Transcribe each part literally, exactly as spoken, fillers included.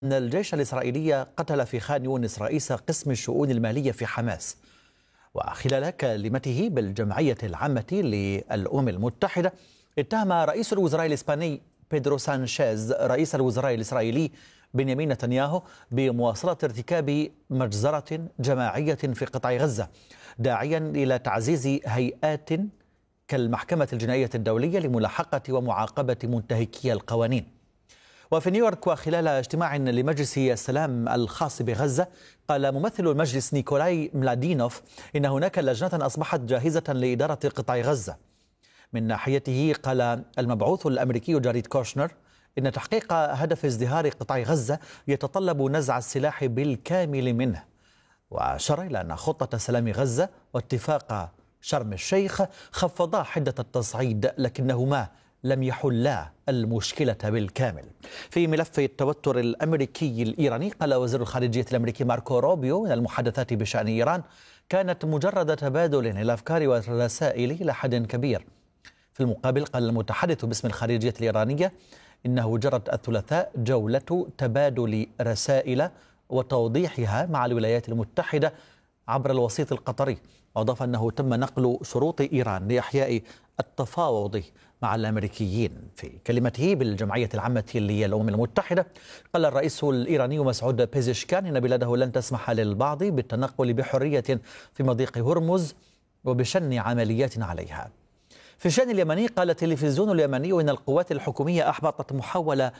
أن الجيش الإسرائيلي قتل في خان يونس رئيس قسم الشؤون المالية في حماس. وخلال كلمته بالجمعية العامة للأمم المتحدة اتهم رئيس الوزراء الإسباني بيدرو سانشيز رئيس الوزراء الإسرائيلي بنيامين نتنياهو بمواصلة ارتكاب مجزرة جماعية في قطاع غزة، داعيا إلى تعزيز هيئات كالمحكمة الجنائية الدولية لملاحقة ومعاقبة منتهكي القوانين. وفي نيويورك وخلال اجتماع لمجلس السلام الخاص بغزة، قال ممثل المجلس نيكولاي ملادينوف إن هناك لجنة أصبحت جاهزة لإدارة قطاع غزة. من ناحيته قال المبعوث الأمريكي جاريد كوشنر إن تحقيق هدف ازدهار قطاع غزة يتطلب نزع السلاح بالكامل منه، وأشار إلى أن خطة سلام غزة واتفاق شرم الشيخ خفضا حدة التصعيد لكنهما لم يحلا المشكلة بالكامل. في ملف التوتر الأمريكي الإيراني، قال وزير الخارجية الأمريكي ماركو روبيو إن المحادثات بشأن إيران كانت مجرد تبادل للأفكار والرسائل إلى حد كبير. في المقابل قال المتحدث باسم الخارجية الإيرانية إنه جرت الثلاثاء جولة تبادل رسائل وتوضيحها مع الولايات المتحدة عبر الوسيط القطري، وأضاف أنه تم نقل شروط إيران لإحياء التفاوض مع الأمريكيين. في كلمته بالجمعية العامة للأمم المتحدة، قال الرئيس الإيراني مسعود بيزشكان إن بلاده لن تسمح للبعض بالتنقل بحرية في مضيق هرمز وبشن عمليات عليها. في الشأن اليمني، قال التلفزيون اليمني إن القوات الحكومية أحبطت محاولة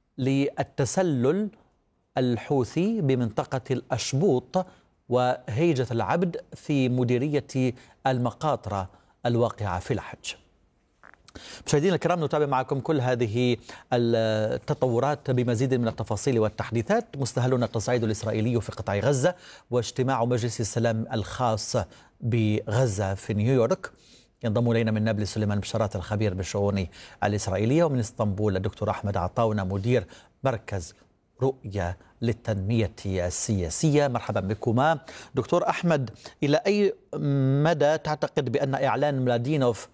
للتسلل الحوثي بمنطقة الأشبوط وهيجة العبد في مديرية المقاطرة الواقعة في الحج. مشاهدينا الكرام، نتابع معكم كل هذه التطورات بمزيد من التفاصيل والتحديثات. مستهلنا التصعيد الإسرائيلي في قطاع غزة واجتماع مجلس السلام الخاص بغزة في نيويورك. ينضم إلينا من نابلس سليمان بشارات الخبير بالشؤون الإسرائيلية، ومن اسطنبول الدكتور أحمد عطاونة مدير مركز رؤية للتنمية السياسية. مرحبا بكما دكتور أحمد. إلى أي مدى تعتقد بأن إعلان ملادينوف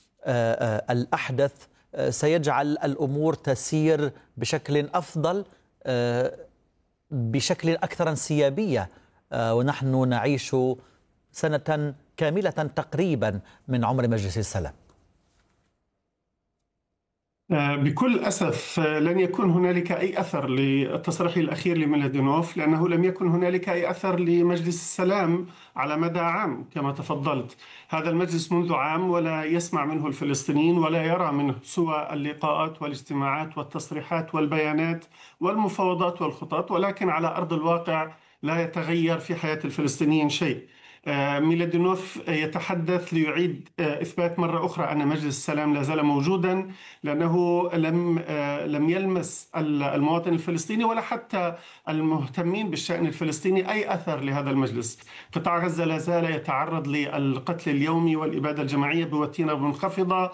الأحدث سيجعل الأمور تسير بشكل أفضل، بشكل أكثر انسيابية، ونحن نعيش سنة كاملة تقريبا من عمر مجلس السلام؟ بكل أسف لن يكون هنالك أي أثر للتصريح الأخير لميلادينوف، لأنه لم يكن هنالك أي أثر لمجلس السلام على مدى عام كما تفضلت. هذا المجلس منذ عام ولا يسمع منه الفلسطينيين ولا يرى منه سوى اللقاءات والاجتماعات والتصريحات والبيانات والمفاوضات والخطط، ولكن على أرض الواقع لا يتغير في حياة الفلسطينيين شيء. ميلادينوف يتحدث ليعيد إثبات مرة أخرى أن مجلس السلام لا زال موجودا، لأنه لم لم يلمس المواطن الفلسطيني ولا حتى المهتمين بالشأن الفلسطيني أي أثر لهذا المجلس. قطاع غزة لا زال يتعرض للقتل اليومي والإبادة الجماعية بوتيرة منخفضة،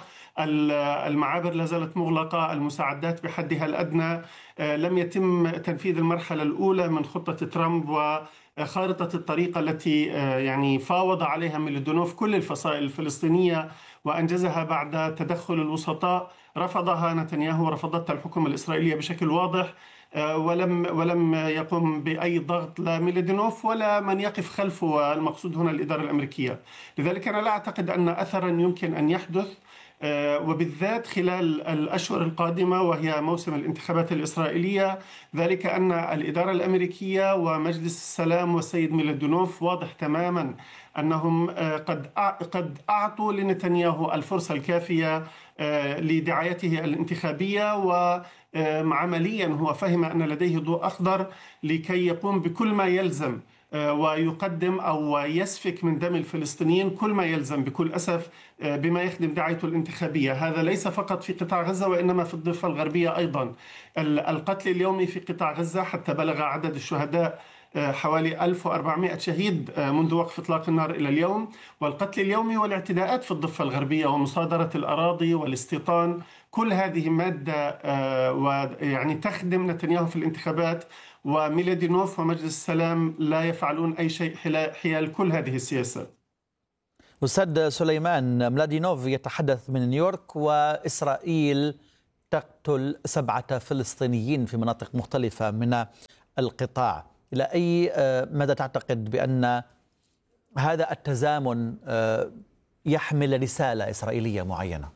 المعابر لا زالت مغلقة، المساعدات بحدها الأدنى، لم يتم تنفيذ المرحلة الأولى من خطة ترامب و خارطة الطريقة التي يعني فاوض عليها ميلادينوف كل الفصائل الفلسطينية وأنجزها بعد تدخل الوسطاء. رفضها نتنياهو ورفضتها الحكومة الإسرائيلية بشكل واضح، ولم ولم يقوم بأي ضغط لا ميلادينوف ولا من يقف خلفه، والمقصود هنا الإدارة الأمريكية. لذلك أنا لا أعتقد أن أثرا يمكن أن يحدث، وبالذات خلال الأشهر القادمة وهي موسم الانتخابات الإسرائيلية، ذلك أن الإدارة الأمريكية ومجلس السلام والسيد ميلادينوف واضح تماما أنهم قد قد أعطوا لنتنياهو الفرصة الكافية لدعايته الانتخابية، وعمليا هو فهم أن لديه ضوء أخضر لكي يقوم بكل ما يلزم ويقدم أو يسفك من دم الفلسطينيين كل ما يلزم بكل أسف بما يخدم دعايته الانتخابية. هذا ليس فقط في قطاع غزة وإنما في الضفة الغربية أيضا. القتل اليومي في قطاع غزة حتى بلغ عدد الشهداء حوالي ألف وأربعمائة شهيد منذ وقف إطلاق النار إلى اليوم، والقتل اليومي والاعتداءات في الضفة الغربية ومصادرة الأراضي والاستيطان، كل هذه مادة ويعني تخدم نتنياهو في الانتخابات، وميلادينوف ومجلس السلام لا يفعلون أي شيء حيال كل هذه السياسات. أستاذ سليمان، ملادينوف يتحدث من نيويورك وإسرائيل تقتل سبعة فلسطينيين في مناطق مختلفة من القطاع. إلى أي مدى تعتقد بأن هذا التزامن يحمل رسالة إسرائيلية معينة؟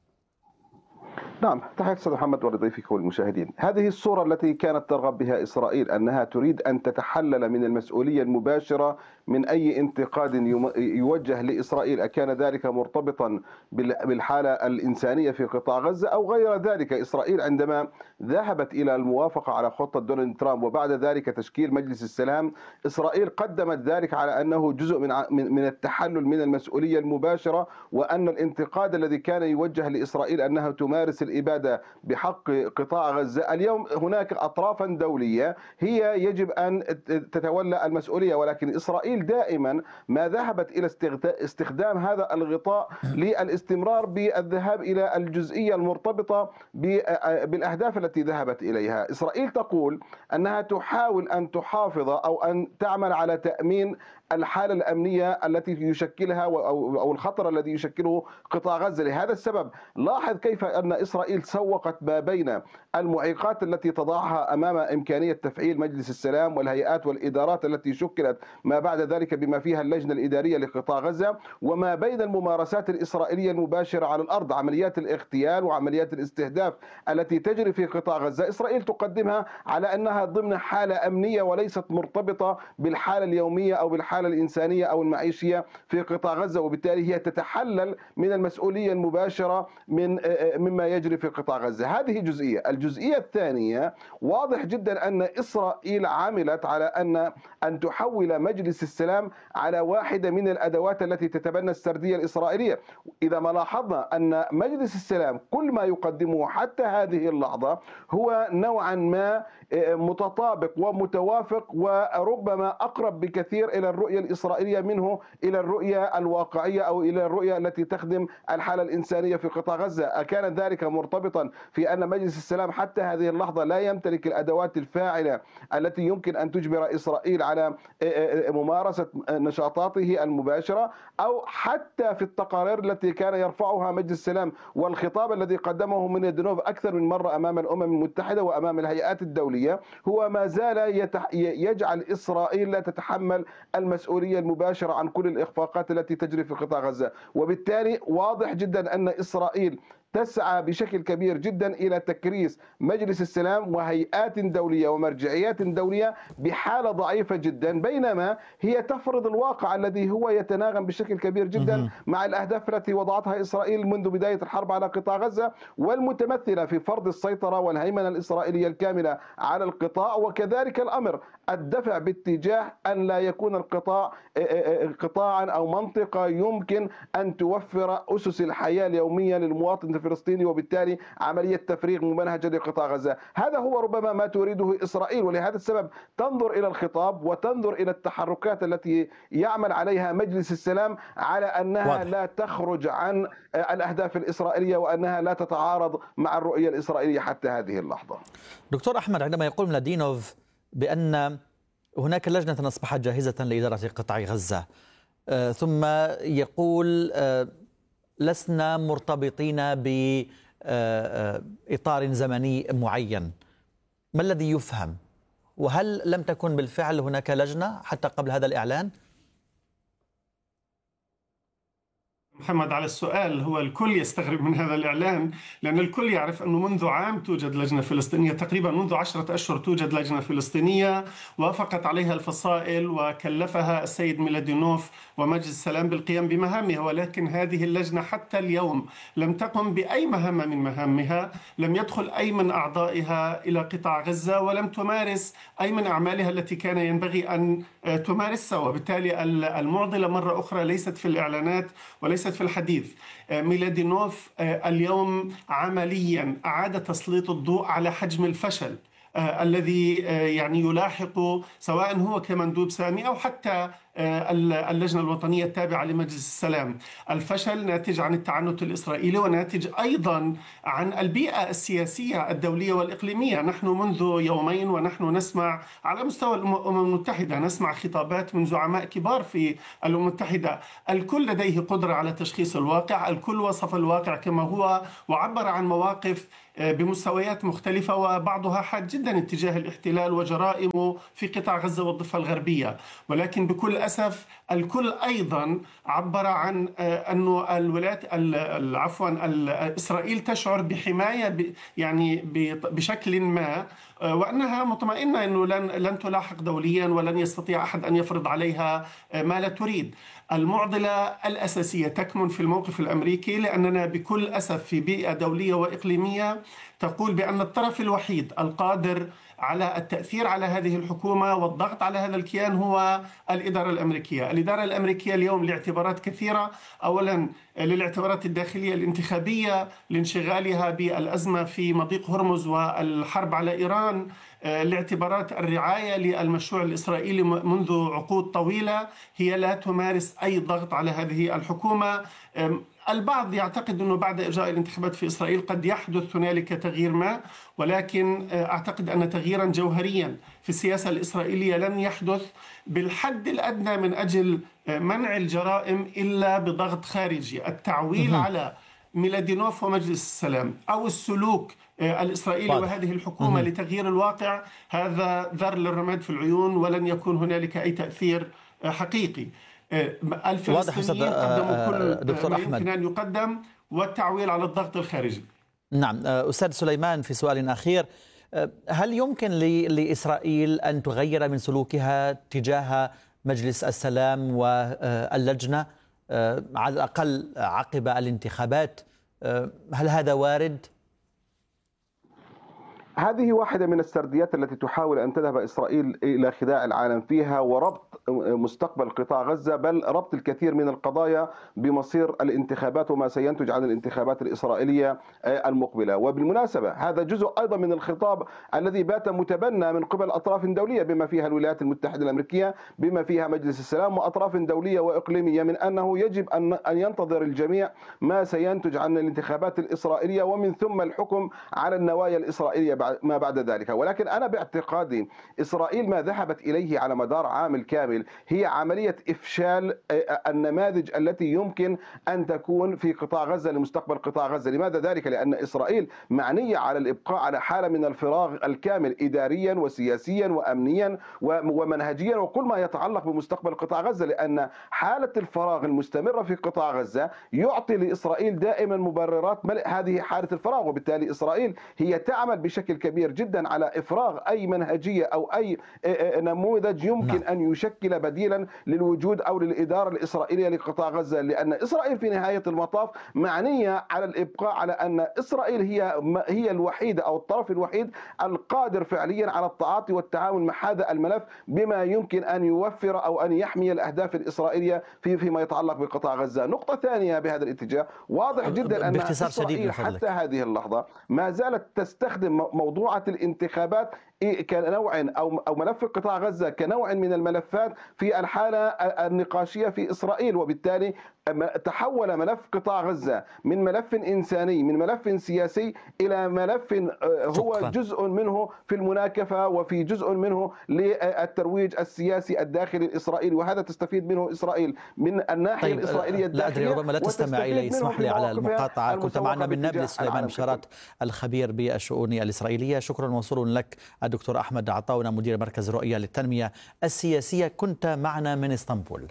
نعم، تحية أستاذ محمد ولضيفك والمشاهدين. هذه الصورة التي كانت ترغب بها إسرائيل، أنها تريد أن تتحلل من المسؤولية المباشرة من أي انتقاد يوجه لإسرائيل، أكان ذلك مرتبطا بالحالة الإنسانية في قطاع غزة أو غير ذلك. إسرائيل عندما ذهبت إلى الموافقة على خطة دونالد ترامب وبعد ذلك تشكيل مجلس السلام، إسرائيل قدمت ذلك على أنه جزء من من التحلل من المسؤولية المباشرة، وأن الانتقاد الذي كان يوجه لإسرائيل أنها تمارس الإبادة بحق قطاع غزة، اليوم هناك أطرافا دولية هي يجب أن تتولى المسؤولية، ولكن إسرائيل دائما ما ذهبت إلى استخدام هذا الغطاء للاستمرار بالذهاب إلى الجزئية المرتبطة بالأهداف التي ذهبت إليها. إسرائيل تقول أنها تحاول أن تحافظ أو أن تعمل على تأمين الحالة الأمنية التي يشكلها أو الخطر الذي يشكله قطاع غزة. لهذا السبب لاحظ كيف أن إسرائيل سوقت ما بين المعيقات التي تضعها أمام إمكانية تفعيل مجلس السلام والهيئات والإدارات التي شكلت ما بعد ذلك بما فيها اللجنة الإدارية لقطاع غزة، وما بين الممارسات الإسرائيلية المباشرة على الأرض، عمليات الاغتيال وعمليات الاستهداف التي تجري في قطاع غزة. إسرائيل تقدمها على أنها ضمن حالة أمنية وليست مرتبطة بالحالة اليومية أو بالحالة الإنسانية أو المعيشية في قطاع غزة، وبالتالي هي تتحلل من المسؤولية المباشرة من مما يجري في قطاع غزة. هذه جزئية. الجزئية الثانية، واضح جدا أن إسرائيل عملت على أن أن تحول مجلس السلام على واحدة من الأدوات التي تتبنى السردية الإسرائيلية. إذا ما لاحظنا أن مجلس السلام كل ما يقدمه حتى هذه اللحظة هو نوعا ما متطابق ومتوافق وربما أقرب بكثير إلى الرؤية الإسرائيلية منه إلى الرؤية الواقعية أو إلى الرؤية التي تخدم الحالة الإنسانية في قطاع غزة. أكان ذلك مرتبطا في أن مجلس السلام حتى هذه اللحظة لا يمتلك الأدوات الفاعلة التي يمكن أن تجبر إسرائيل على ممارسة نشاطاته المباشرة، أو حتى في التقارير التي كان يرفعها مجلس السلام والخطاب الذي قدمه من الدنوف أكثر من مرة أمام الأمم المتحدة وأمام الهيئات الدولية، هو ما زال يجعل إسرائيل لا تتحمل المسؤولية المباشرة عن كل الإخفاقات التي تجري في قطاع غزة. وبالتالي واضح جدا أن إسرائيل تسعى بشكل كبير جدا إلى تكريس مجلس السلام وهيئات دولية ومرجعيات دولية بحالة ضعيفة جدا، بينما هي تفرض الواقع الذي هو يتناغم بشكل كبير جدا مع الأهداف التي وضعتها إسرائيل منذ بداية الحرب على قطاع غزة، والمتمثلة في فرض السيطرة والهيمنة الإسرائيلية الكاملة على القطاع، وكذلك الأمر الدفع باتجاه أن لا يكون القطاع قطاعا أو منطقة يمكن أن توفر أسس الحياة اليومية للمواطن الفلسطيني، وبالتالي عملية تفريغ ممنهجة لقطاع غزة. هذا هو ربما ما تريده إسرائيل، ولهذا السبب تنظر إلى الخطاب وتنظر إلى التحركات التي يعمل عليها مجلس السلام على أنها واضح. لا تخرج عن الأهداف الإسرائيلية وأنها لا تتعارض مع الرؤية الإسرائيلية حتى هذه اللحظة. دكتور أحمد، عندما يقول ملادينوف بأن هناك لجنة أصبحت جاهزة لإدارة قطاع غزة، ثم يقول لسنا مرتبطين بإطار زمني معين، ما الذي يفهم؟ وهل لم تكن بالفعل هناك لجنة حتى قبل هذا الإعلان؟ محمد، على السؤال، هو الكل يستغرب من هذا الإعلان، لأن الكل يعرف أنه منذ عام توجد لجنة فلسطينية، تقريبا منذ عشرة أشهر توجد لجنة فلسطينية وافقت عليها الفصائل وكلفها السيد ميلادينوف ومجلس السلام بالقيام بمهامها، ولكن هذه اللجنة حتى اليوم لم تقم بأي مهمة من مهامها، لم يدخل أي من أعضائها إلى قطاع غزة ولم تمارس أي من أعمالها التي كان ينبغي أن تمارسها، وبالتالي المعضلة مرة أخرى ليست في الإعلانات وليست في الحديث. ميلادينوف اليوم عمليا أعاد تسليط الضوء على حجم الفشل الذي يعني يلاحق سواء هو كمندوب سامي أو حتى اللجنة الوطنية التابعة لمجلس السلام. الفشل ناتج عن التعنت الإسرائيلي وناتج أيضا عن البيئة السياسية الدولية والإقليمية. نحن منذ يومين ونحن نسمع على مستوى الأمم المتحدة، نسمع خطابات من زعماء كبار في الأمم المتحدة، الكل لديه قدرة على تشخيص الواقع، الكل وصف الواقع كما هو وعبر عن مواقف بمستويات مختلفة وبعضها حاد جدا اتجاه الاحتلال وجرائمه في قطاع غزة والضفة الغربية. ولكن بكل أسف الكل أيضا عبر عن أن الولايات عفوا إسرائيل تشعر بحماية يعني بشكل ما، وأنها مطمئنة أنه لن لن تلاحق دوليا ولن يستطيع أحد أن يفرض عليها ما لا تريد. المعضلة الأساسية تكمن في الموقف الأمريكي، لأننا بكل أسف في بيئة دولية وإقليمية تقول بأن الطرف الوحيد القادر على التأثير على هذه الحكومة والضغط على هذا الكيان هو الإدارة الأمريكية. الإدارة الأمريكية اليوم لاعتبارات كثيرة، أولا للاعتبارات الداخلية الانتخابية لانشغالها بالأزمة في مضيق هرمز والحرب على إيران، لاعتبارات الرعاية للمشروع الإسرائيلي منذ عقود طويلة، هي لا تمارس أي ضغط على هذه الحكومة. البعض يعتقد أنه بعد إجراء الانتخابات في إسرائيل قد يحدث هنالك تغيير ما، ولكن أعتقد أن تغييرا جوهريا في السياسة الإسرائيلية لن يحدث بالحد الأدنى من أجل منع الجرائم إلا بضغط خارجي. التعويل على ميلادينوف ومجلس السلام أو السلوك الإسرائيلي واضح. وهذه الحكومة مم. لتغيير الواقع، هذا ذر للرماد في العيون ولن يكون هنالك أي تأثير حقيقي. الفلسطينيين قدموا كل دكتور ما أحمد. يمكن أن يقدم، والتعويل على الضغط الخارجي. نعم أستاذ سليمان، في سؤال أخير، هل يمكن لإسرائيل أن تغير من سلوكها تجاه مجلس السلام واللجنة على الأقل عقب الانتخابات؟ هل هذا وارد؟ هذه واحدة من السرديات التي تحاول أن تذهب إسرائيل إلى خداع العالم فيها وربط مستقبل قطاع غزة، بل ربط الكثير من القضايا بمصير الانتخابات وما سينتج عن الانتخابات الإسرائيلية المقبلة. وبالمناسبة هذا جزء أيضا من الخطاب الذي بات متبنى من قبل أطراف دولية بما فيها الولايات المتحدة الأمريكية، بما فيها مجلس السلام وأطراف دولية وإقليمية، من أنه يجب أن ينتظر الجميع ما سينتج عن الانتخابات الإسرائيلية ومن ثم الحكم على النوايا الإسرائيلية ما بعد ذلك. ولكن أنا باعتقادي إسرائيل ما ذهبت إليه على مدار عام كامل هي عملية إفشال النماذج التي يمكن أن تكون في قطاع غزة لمستقبل قطاع غزة. لماذا ذلك؟ لأن إسرائيل معنية على الإبقاء على حالة من الفراغ الكامل إداريا وسياسيا وأمنيا ومنهجيا وكل ما يتعلق بمستقبل قطاع غزة، لأن حالة الفراغ المستمرة في قطاع غزة يعطي لإسرائيل دائما مبررات ملء هذه حالة الفراغ، وبالتالي إسرائيل هي تعمل بشكل كبير جدا على إفراغ أي منهجية أو أي نموذج يمكن أن يشكل بديلا للوجود أو للإدارة الإسرائيلية لقطاع غزة، لأن إسرائيل في نهاية المطاف معنية على الإبقاء على أن إسرائيل هي هي الوحيدة أو الطرف الوحيد القادر فعليا على التعاطي والتعامل مع هذا الملف بما يمكن أن يوفر أو أن يحمي الأهداف الإسرائيلية في فيما يتعلق بقطاع غزة. نقطة ثانية بهذا الاتجاه، واضح جدا أن إسرائيل حتى هذه اللحظة ما زالت تستخدم موضوعة الانتخابات كنوع أو أو ملف قطاع غزة كنوع من الملفات في الحالة النقاشية في إسرائيل، وبالتالي تحول ملف قطاع غزة من ملف إنساني من ملف سياسي إلى ملف هو شكرا. جزء منه في المناكفة وفي جزء منه للترويج السياسي الداخلي الإسرائيلي، وهذا تستفيد منه إسرائيل من الناحية طيب الإسرائيلية الداخلية. لا أدري ربما لا تستمع إلي، اسمح لي على المقاطعة. كنت معنا من نابلس سليمان بشارات الخبير بالشؤون الإسرائيلية. شكرا موصول لك الدكتور أحمد عطاونا مدير مركز الرؤية للتنمية السياسية، كنت معنا من اسطنبول.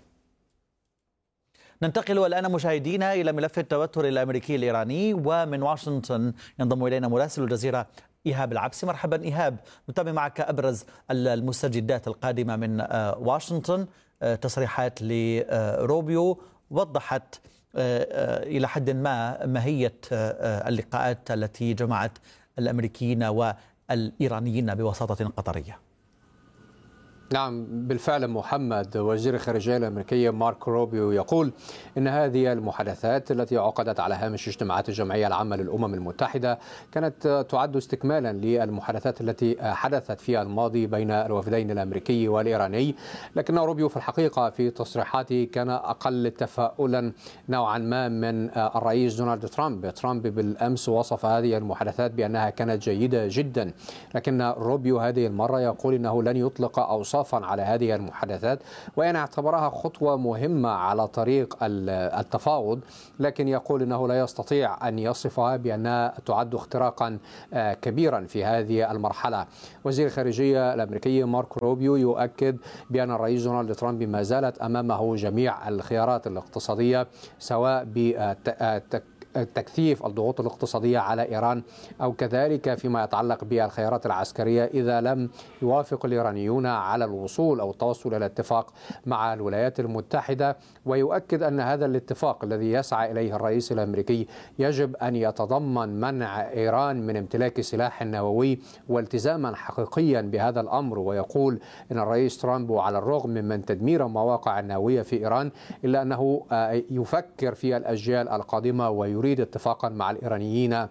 ننتقل الآن مشاهدينا إلى ملف التوتر الأمريكي الإيراني، ومن واشنطن ينضم إلينا مراسل الجزيرة إيهاب العبسي. مرحبا إيهاب، نتابع معك أبرز المستجدات القادمة من واشنطن. تصريحات لروبيو وضحت إلى حد ما ماهية اللقاءات التي جمعت الأمريكيين والإيرانيين بوساطة قطرية. نعم بالفعل محمد. وزير الخارجية الأمريكي مارك روبيو يقول إن هذه المحادثات التي عقدت على هامش اجتماعات الجمعية العامة للأمم المتحدة كانت تعد استكمالا للمحادثات التي حدثت في الماضي بين الوفدين الأمريكي والإيراني. لكن روبيو في الحقيقة في تصريحاته كان أقل تفاؤلا نوعا ما من الرئيس دونالد ترامب. ترامب بالأمس وصف هذه المحادثات بأنها كانت جيدة جدا، لكن روبيو هذه المرة يقول إنه لن يطلق أوصاف على هذه المحادثات، وإن اعتبرها خطوة مهمة على طريق التفاوض، لكن يقول إنه لا يستطيع أن يصفها بأنها تعد اختراقا كبيرا في هذه المرحلة. وزير الخارجية الأمريكي مارك روبيو يؤكد بأن الرئيس دونالد ترامب ما زالت أمامه جميع الخيارات الاقتصادية، سواء بتك تكثيف الضغوط الاقتصادية على إيران أو كذلك فيما يتعلق بالخيارات العسكرية إذا لم يوافق الإيرانيون على الوصول أو التوصل إلى اتفاق مع الولايات المتحدة. ويؤكد أن هذا الاتفاق الذي يسعى إليه الرئيس الأمريكي يجب أن يتضمن منع إيران من امتلاك سلاح نووي والتزاما حقيقيا بهذا الأمر. ويقول أن الرئيس ترامب على الرغم من تدمير مواقع النووية في إيران إلا أنه يفكر في الأجيال القادمة ويريد يريد اتفاقا مع الإيرانيين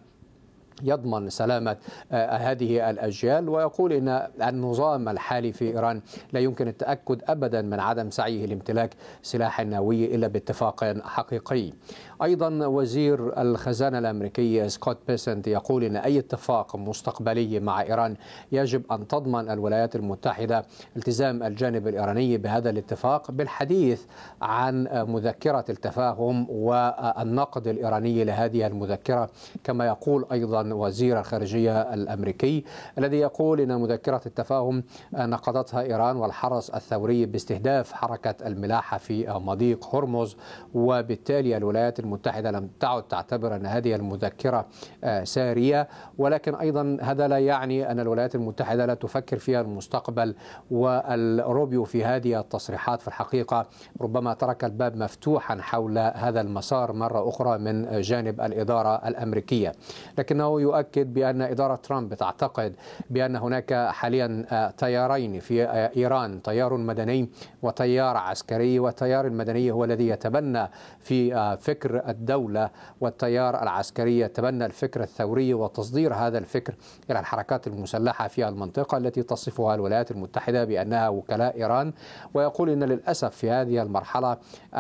يضمن سلامة هذه الأجيال. ويقول إن النظام الحالي في إيران لا يمكن التأكد أبدا من عدم سعيه لامتلاك سلاح نووي إلا باتفاق حقيقي. أيضا وزير الخزانة الأمريكي سكوت بيسنت يقول إن أي اتفاق مستقبلي مع إيران يجب أن تضمن الولايات المتحدة التزام الجانب الإيراني بهذا الاتفاق بالحديث عن مذكرة التفاهم والنقد الإيراني لهذه المذكرة، كما يقول أيضا وزير الخارجية الأمريكي الذي يقول إن مذكرة التفاهم نقضتها إيران والحرس الثوري باستهداف حركة الملاحة في مضيق هرمز، وبالتالي الولايات المتحدة لم تعد تعتبر أن هذه المذكرة سارية. ولكن أيضا هذا لا يعني أن الولايات المتحدة لا تفكر في المستقبل. والروبيو في هذه التصريحات في الحقيقة ربما ترك الباب مفتوحا حول هذا المسار مرة أخرى من جانب الإدارة الأمريكية. لكنه يؤكد بأن إدارة ترامب تعتقد بأن هناك حاليا تيارين في إيران، تيار مدني وتيار عسكري، والتيار المدني هو الذي يتبنى في فكر الدولة، والتيار العسكري يتبنى الفكر الثوري وتصدير هذا الفكر إلى الحركات المسلحة في المنطقة التي تصفها الولايات المتحدة بأنها وكلاء إيران. ويقول إن للأسف في هذه المرحلة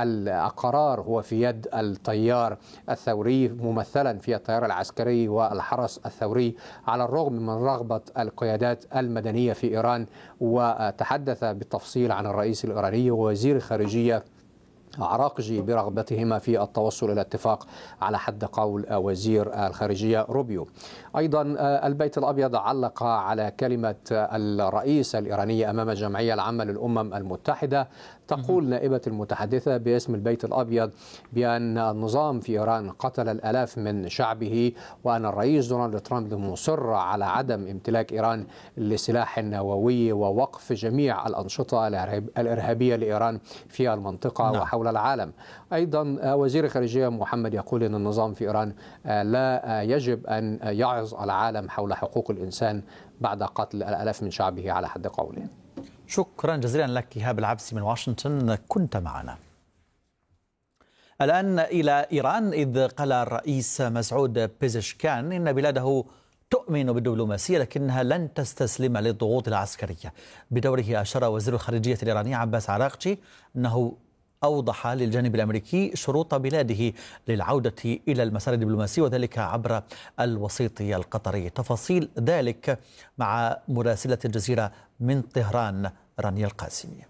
القرار هو في يد التيار الثوري ممثلا في التيار العسكري والحرس الثوري، على الرغم من رغبة القيادات المدنية في إيران. وتحدث بالتفصيل عن الرئيس الإيراني ووزير الخارجية عراقجي برغبتهما في التوصل إلى اتفاق على حد قول وزير الخارجية روبيو. أيضا البيت الأبيض علق على كلمة الرئيس الإيراني أمام الجمعية العامة للأمم المتحدة. تقول نائبة المتحدثة باسم البيت الأبيض بأن النظام في إيران قتل الآلاف من شعبه، وأن الرئيس دونالد ترامب مصر على عدم امتلاك إيران لسلاح نووي ووقف جميع الأنشطة الإرهابية لإيران في المنطقة نعم. وحول العالم. أيضا وزير الخارجية محمد يقول أن النظام في إيران لا يجب أن يعظ العالم حول حقوق الإنسان بعد قتل الآلاف من شعبه على حد قوله. شكرا جزيلا لك إيهاب العبسي من واشنطن، كنت معنا. الآن إلى إيران، إذ قال الرئيس مسعود بيزشكان إن بلاده تؤمن بالدبلوماسية لكنها لن تستسلم للضغوط العسكرية. بدوره أشار وزير الخارجية الإيراني عباس عراقجي أنه أوضح للجانب الأمريكي شروط بلاده للعودة إلى المسار الدبلوماسي، وذلك عبر الوسيط القطري. تفاصيل ذلك مع مراسلة الجزيرة من طهران رانيا القاسمي.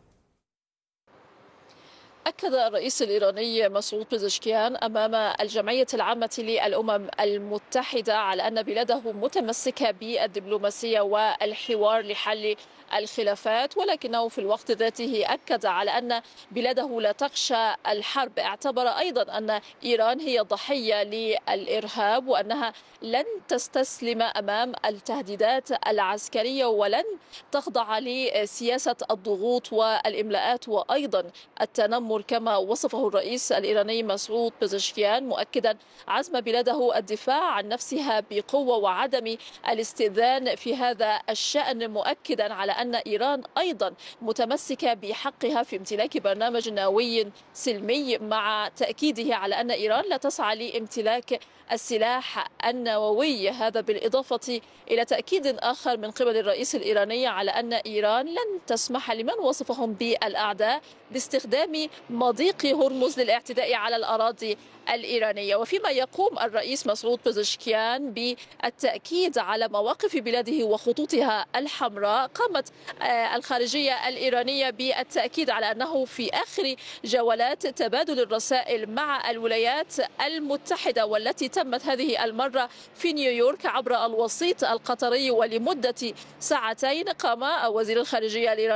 أكد الرئيس الإيراني مسعود بيزشكيان أمام الجمعية العامة للأمم المتحدة على أن بلاده متمسكة بالدبلوماسية والحوار لحل الخلافات، ولكنه في الوقت ذاته أكد على أن بلاده لا تخشى الحرب. اعتبر أيضا أن إيران هي ضحية للإرهاب وأنها لن تستسلم أمام التهديدات العسكرية ولن تخضع لسياسة الضغوط والإملاءات وأيضا التنمر الأمور كما وصفه الرئيس الإيراني مسعود بزشكيان، مؤكدا عزم بلاده الدفاع عن نفسها بقوة وعدم الاستئذان في هذا الشأن، مؤكدا على أن إيران أيضا متمسكة بحقها في امتلاك برنامج نووي سلمي، مع تأكيده على أن إيران لا تسعى لامتلاك السلاح النووي. هذا بالإضافة إلى تأكيد آخر من قبل الرئيس الإيراني على أن إيران لن تسمح لمن وصفهم بالأعداء باستخدام مضيق هرمز للاعتداء على الأراضي الإيرانية. وفيما يقوم الرئيس مسعود بزشكيان بالتأكيد على مواقف بلاده وخطوطها الحمراء، قامت الخارجية الإيرانية بالتأكيد على أنه في آخر جولات تبادل الرسائل مع الولايات المتحدة والتي تمت هذه المرة في نيويورك عبر الوسيط القطري ولمدة ساعتين، قام وزير الخارجية الإيراني